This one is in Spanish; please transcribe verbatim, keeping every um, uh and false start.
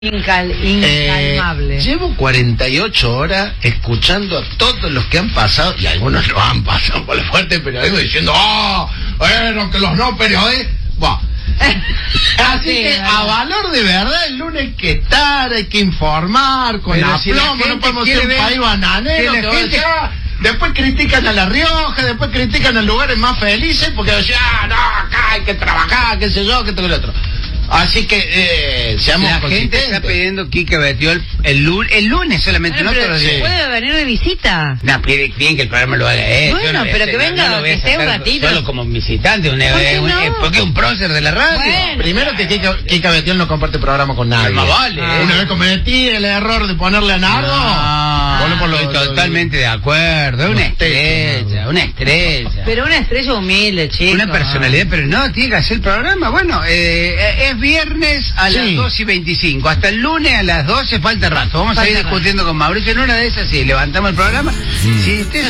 Incal, incalmable. Eh, llevo cuarenta y ocho horas escuchando a todos los que han pasado, y algunos no han pasado por el fuerte periodismo, diciendo, ¡oh! Bueno, que los no periodistas. Bueno. Así Sí, que, ¿verdad? a valor de verdad, el lunes hay que estar, hay que informar, con Pero si la aplomo, no gente podemos ser quiere un ver- país bananero. que la Que gente- vaya, después critican a La Rioja, después critican a lugares más felices, porque decían, ah, no, acá hay que trabajar, qué sé yo, qué todo lo otro. Así que, eh, seamos La gente consistentes. está pidiendo Kike Betiol el lunes, el lunes solamente, Bueno, no pero todos los se días. puede venir de visita. No, pide bien que el programa lo haga él. Bueno, yo no voy a pero hacer- que no- venga, no lo voy a que esté un sacar ratito. Solo como visitante, un, ¿Por qué un- no? eh, porque es un prócer de la radio. Bueno. Primero que Kika, Kika Betiol no comparte programa con nadie. Más vale, Ah. ¿eh? Una vez cometí el error de ponerle a Nardo. No, Bueno, por lo- estoy totalmente de acuerdo. Es una los techos, estrella, ¿no? una estrella. Pero una estrella humilde, chico. Una personalidad, pero no, tiene que hacer el programa. Bueno, eh, es viernes a Sí. las dos y veinticinco. Hasta el lunes a las doce falta rato. Vamos a ir Falta rato. discutiendo con Mauricio. En una de esas, sí, levantamos el programa. Si usted